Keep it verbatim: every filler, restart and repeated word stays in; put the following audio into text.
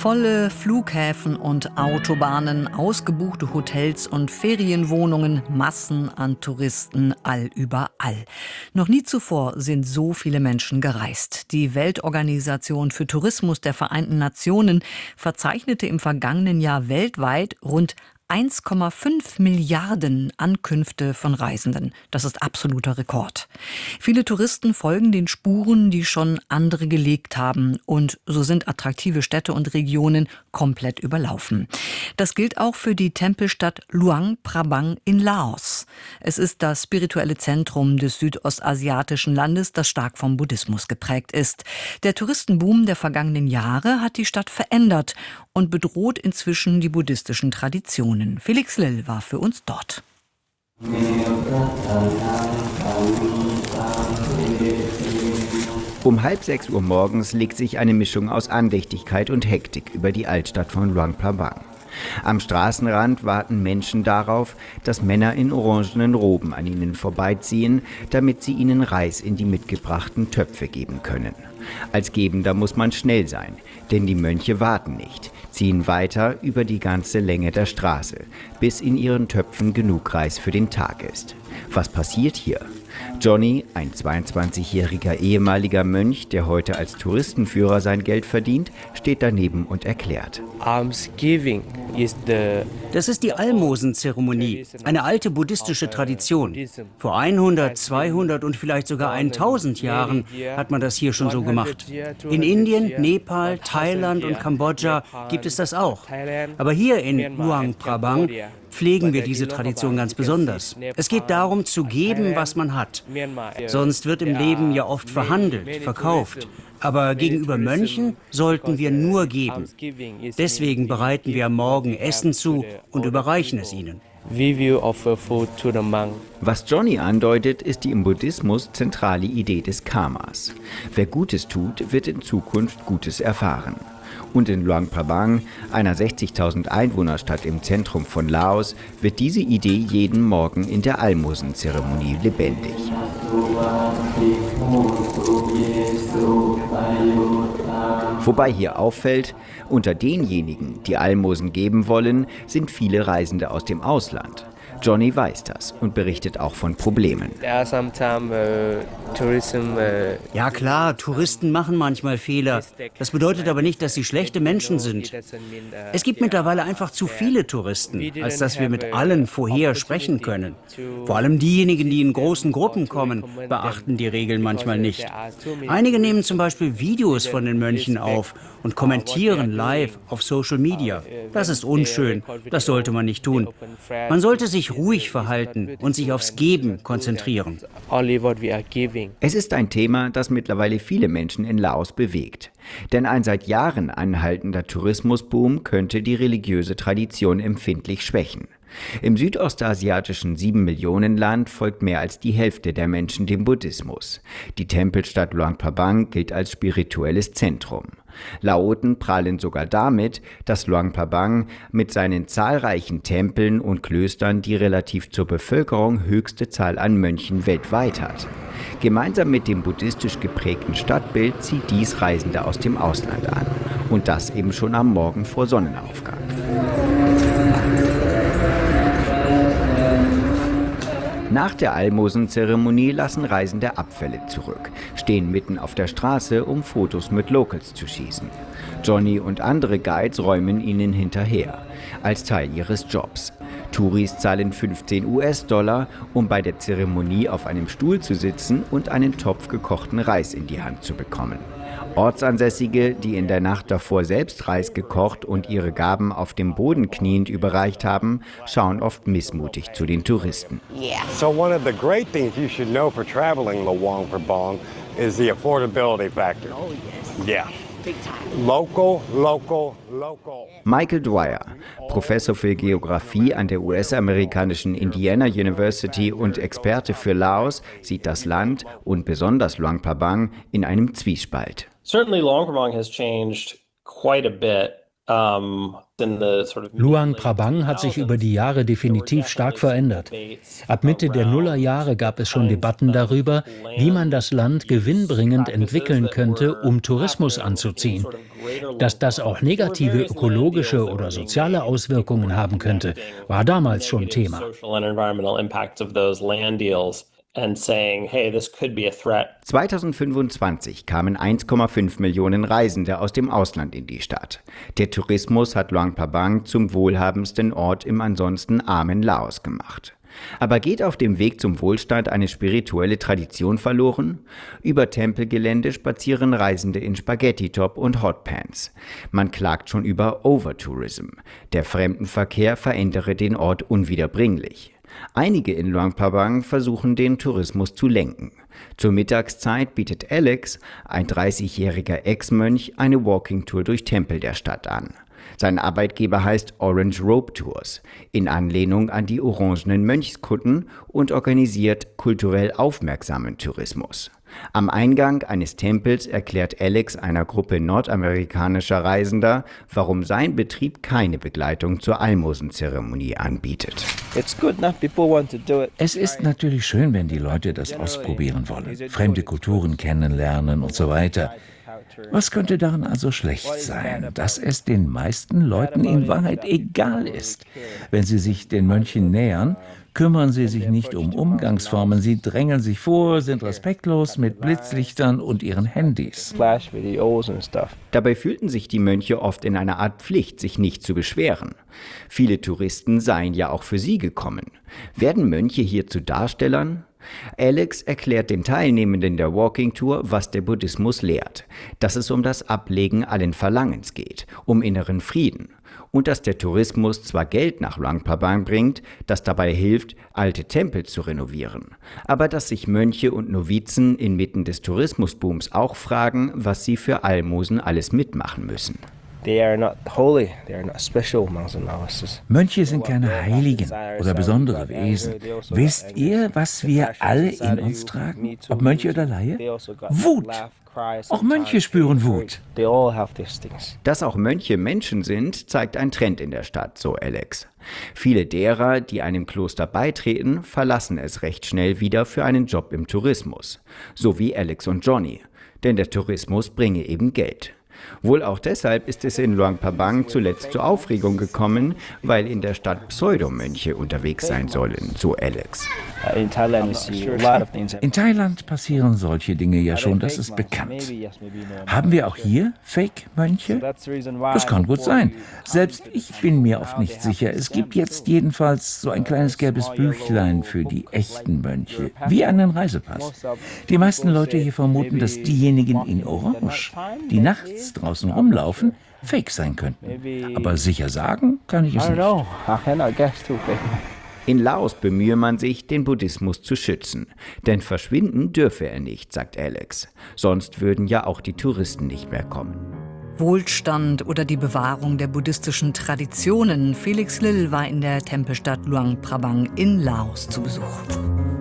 Volle Flughäfen und Autobahnen, ausgebuchte Hotels und Ferienwohnungen, Massen an Touristen allüberall. Noch nie zuvor sind so viele Menschen gereist. Die Weltorganisation für Tourismus der Vereinten Nationen verzeichnete im vergangenen Jahr weltweit rund eins Komma fünf Milliarden Ankünfte von Reisenden. Das ist absoluter Rekord. Viele Touristen folgen den Spuren, die schon andere gelegt haben. Und so sind attraktive Städte und Regionen komplett überlaufen. Das gilt auch für die Tempelstadt Luang Prabang in Laos. Es ist das spirituelle Zentrum des südostasiatischen Landes, das stark vom Buddhismus geprägt ist. Der Touristenboom der vergangenen Jahre hat die Stadt verändert und bedroht inzwischen die buddhistischen Traditionen. Felix Lill war für uns dort. Um halb sechs Uhr morgens legt sich eine Mischung aus Andächtigkeit und Hektik über die Altstadt von Luang Prabang. Am Straßenrand warten Menschen darauf, dass Männer in orangenen Roben an ihnen vorbeiziehen, damit sie ihnen Reis in die mitgebrachten Töpfe geben können. Als Gebender muss man schnell sein, denn die Mönche warten nicht, ziehen weiter über die ganze Länge der Straße, bis in ihren Töpfen genug Reis für den Tag ist. Was passiert hier? Johnny, ein zweiundzwanzigjähriger ehemaliger Mönch, der heute als Touristenführer sein Geld verdient, steht daneben und erklärt. Das ist die Almosenzeremonie, eine alte buddhistische Tradition. Vor hundert, zweihundert und vielleicht sogar tausend Jahren hat man das hier schon so gemacht. In Indien, Nepal, Thailand und Kambodscha gibt es das auch. Aber hier in Luang Prabang pflegen wir diese Tradition ganz besonders. Es geht darum, zu geben, was man hat. Sonst wird im Leben ja oft verhandelt, verkauft. Aber gegenüber Mönchen sollten wir nur geben. Deswegen bereiten wir am Morgen Essen zu und überreichen es ihnen. Was Johnny andeutet, ist die im Buddhismus zentrale Idee des Karmas. Wer Gutes tut, wird in Zukunft Gutes erfahren. Und in Luang Prabang, einer sechzigtausend Einwohnerstadt im Zentrum von Laos, wird diese Idee jeden Morgen in der Almosenzeremonie lebendig. Wobei hier auffällt, unter denjenigen, die Almosen geben wollen, sind viele Reisende aus dem Ausland. Johnny weiß das und berichtet auch von Problemen. Ja klar, Touristen machen manchmal Fehler. Das bedeutet aber nicht, dass sie schlechte Menschen sind. Es gibt mittlerweile einfach zu viele Touristen, als dass wir mit allen vorher sprechen können. Vor allem diejenigen, die in großen Gruppen kommen, beachten die Regeln manchmal nicht. Einige nehmen zum Beispiel Videos von den Mönchen auf und kommentieren live auf Social Media. Das ist unschön, das sollte man nicht tun. Man sollte sich ruhig verhalten und sich aufs Geben konzentrieren. Es ist ein Thema, das mittlerweile viele Menschen in Laos bewegt. Denn ein seit Jahren anhaltender Tourismusboom könnte die religiöse Tradition empfindlich schwächen. Im südostasiatischen Sieben-Millionen-Land folgt mehr als die Hälfte der Menschen dem Buddhismus. Die Tempelstadt Luang Prabang gilt als spirituelles Zentrum. Laoten prahlen sogar damit, dass Luang Prabang mit seinen zahlreichen Tempeln und Klöstern die relativ zur Bevölkerung höchste Zahl an Mönchen weltweit hat. Gemeinsam mit dem buddhistisch geprägten Stadtbild zieht dies Reisende aus dem Ausland an. Und das eben schon am Morgen vor Sonnenaufgang. Nach der Almosenzeremonie lassen Reisende Abfälle zurück, stehen mitten auf der Straße, um Fotos mit Locals zu schießen. Johnny und andere Guides räumen ihnen hinterher, als Teil ihres Jobs. Touris zahlen fünfzehn US-Dollar, um bei der Zeremonie auf einem Stuhl zu sitzen und einen Topf gekochten Reis in die Hand zu bekommen. Ortsansässige, die in der Nacht davor selbst Reis gekocht und ihre Gaben auf dem Boden kniend überreicht haben, schauen oft missmutig zu den Touristen. So one of the great things you should know for traveling Luang Prabang is the affordability factor. Oh yes. Yeah. Local, local, local. Michael Dwyer, Professor für Geographie an der U S-amerikanischen Indiana University und Experte für Laos, sieht das Land und besonders Luang Prabang in einem Zwiespalt. Certainly Luang Prabang has changed quite a bit Luang Prabang hat sich über die Jahre definitiv stark verändert. Ab Mitte der Nullerjahre gab es schon Debatten darüber, wie man das Land gewinnbringend entwickeln könnte, um Tourismus anzuziehen. Dass das auch negative ökologische oder soziale Auswirkungen haben könnte, war damals schon Thema. zweitausendfünfundzwanzig kamen eins Komma fünf Millionen Reisende aus dem Ausland in die Stadt. Der Tourismus hat Luang Prabang zum wohlhabendsten Ort im ansonsten armen Laos gemacht. Aber geht auf dem Weg zum Wohlstand eine spirituelle Tradition verloren? Über Tempelgelände spazieren Reisende in Spaghetti-Top und Hotpants. Man klagt schon über Overtourism. Der Fremdenverkehr verändere den Ort unwiederbringlich. Einige in Luang Prabang versuchen, den Tourismus zu lenken. Zur Mittagszeit bietet Alex, ein dreißigjähriger Ex-Mönch, eine Walking-Tour durch Tempel der Stadt an. Sein Arbeitgeber heißt Orange Robe Tours, in Anlehnung an die orangenen Mönchskutten, und organisiert kulturell aufmerksamen Tourismus. Am Eingang eines Tempels erklärt Alex einer Gruppe nordamerikanischer Reisender, warum sein Betrieb keine Begleitung zur Almosenzeremonie anbietet. Es ist natürlich schön, wenn die Leute das ausprobieren wollen, fremde Kulturen kennenlernen und so weiter. Was könnte daran also schlecht sein? Dass es den meisten Leuten in Wahrheit egal ist. Wenn sie sich den Mönchen nähern, kümmern sie sich nicht um Umgangsformen, sie drängeln sich vor, sind respektlos mit Blitzlichtern und ihren Handys. Dabei fühlten sich die Mönche oft in einer Art Pflicht, sich nicht zu beschweren. Viele Touristen seien ja auch für sie gekommen. Werden Mönche hier zu Darstellern? Alex erklärt den Teilnehmenden der Walking Tour, was der Buddhismus lehrt, dass es um das Ablegen allen Verlangens geht, um inneren Frieden, und dass der Tourismus zwar Geld nach Luang Prabang bringt, das dabei hilft, alte Tempel zu renovieren, aber dass sich Mönche und Novizen inmitten des Tourismusbooms auch fragen, was sie für Almosen alles mitmachen müssen. Mönche sind keine Heiligen oder besondere Wesen. Wisst ihr, was wir alle in uns tragen? Ob Mönche oder Laie? Wut! Auch Mönche spüren Wut. Dass auch Mönche Menschen sind, zeigt ein Trend in der Stadt, so Alex. Viele derer, die einem Kloster beitreten, verlassen es recht schnell wieder für einen Job im Tourismus. So wie Alex und Johnny. Denn der Tourismus bringe eben Geld. Wohl auch deshalb ist es in Luang Prabang zuletzt zur Aufregung gekommen, weil in der Stadt Pseudomönche unterwegs sein sollen, so Alex. In Thailand passieren solche Dinge ja schon, das ist bekannt. Haben wir auch hier Fake-Mönche? Das kann gut sein. Selbst ich bin mir oft nicht sicher. Es gibt jetzt jedenfalls so ein kleines gelbes Büchlein für die echten Mönche, wie einen Reisepass. Die meisten Leute hier vermuten, dass diejenigen in Orange, die nachts draußen rumlaufen, Fake sein könnten. Aber sicher sagen kann ich es nicht. In Laos bemühe man sich, den Buddhismus zu schützen. Denn verschwinden dürfe er nicht, sagt Alex. Sonst würden ja auch die Touristen nicht mehr kommen. Wohlstand oder die Bewahrung der buddhistischen Traditionen. Felix Lill war in der Tempelstadt Luang Prabang in Laos zu Besuch.